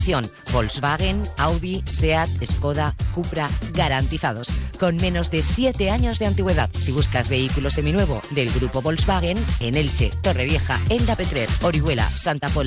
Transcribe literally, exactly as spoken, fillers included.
Volkswagen, Audi, Seat, Skoda, Cupra, garantizados, con menos de siete años de antigüedad. Si buscas vehículo seminuevo del grupo Volkswagen, en Elche, Torrevieja, Elda Petrer, Orihuela, Santa Pola